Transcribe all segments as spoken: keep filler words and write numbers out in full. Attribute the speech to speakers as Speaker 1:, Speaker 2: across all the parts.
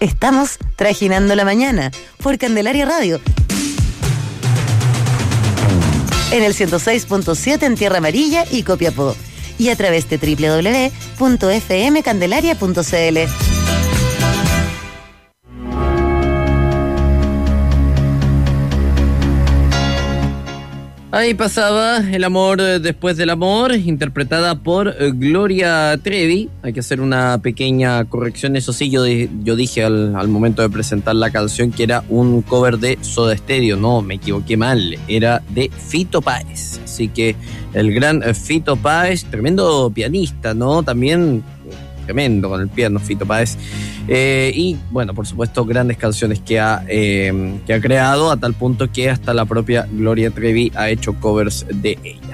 Speaker 1: Estamos trajinando la mañana por Candelaria Radio. En el ciento seis punto siete en Tierra Amarilla y Copiapó. Y a través de doble u doble u doble u punto f m candelaria punto c l.
Speaker 2: Ahí pasaba El amor después del amor, interpretada por Gloria Trevi. Hay que hacer una pequeña corrección. Eso sí, yo, yo dije al, al momento de presentar la canción que era un cover de Soda Stereo. No, me equivoqué mal. Era de Fito Páez. Así que el gran Fito Páez, tremendo pianista, ¿no? También tremendo con el piano Fito Páez. Eh, y bueno, por supuesto, grandes canciones que ha, eh, que ha creado, a tal punto que hasta la propia Gloria Trevi ha hecho covers de ella.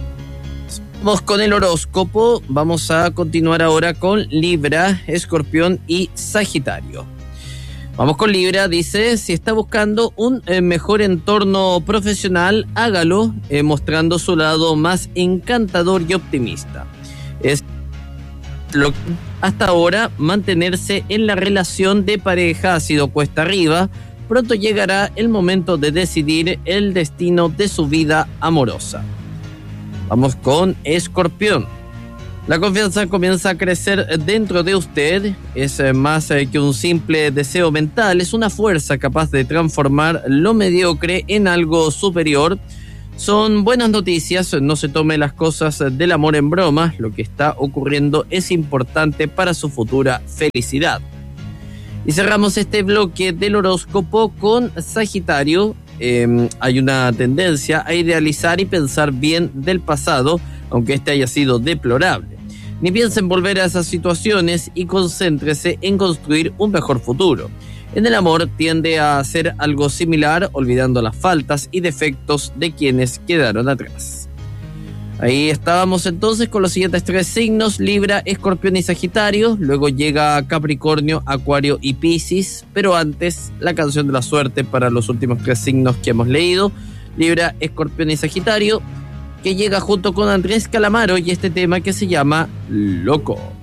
Speaker 2: Vamos con el horóscopo. Vamos a continuar ahora con Libra, Escorpión y Sagitario. Vamos con Libra. Dice: si está buscando un eh, mejor entorno profesional, hágalo eh, mostrando su lado más encantador y optimista. Es lo hasta ahora mantenerse en la relación de pareja ha sido cuesta arriba. Pronto llegará el momento de decidir el destino de su vida amorosa. Vamos con Escorpión. La confianza comienza a crecer dentro de usted. Es más que un simple deseo mental, es una fuerza capaz de transformar lo mediocre en algo superior. Son buenas noticias, no se tome las cosas del amor en broma, lo que está ocurriendo es importante para su futura felicidad. Y cerramos este bloque del horóscopo con Sagitario. Eh, hay una tendencia a idealizar y pensar bien del pasado, aunque este haya sido deplorable. Ni piense en volver a esas situaciones y concéntrese en construir un mejor futuro. En el amor tiende a hacer algo similar, olvidando las faltas y defectos de quienes quedaron atrás. Ahí estábamos entonces con los siguientes tres signos: Libra, Escorpión y Sagitario. Luego llega Capricornio, Acuario y Piscis. Pero antes, la canción de la suerte para los últimos tres signos que hemos leído: Libra, Escorpión y Sagitario, que llega junto con Andrés Calamaro y este tema que se llama Loco.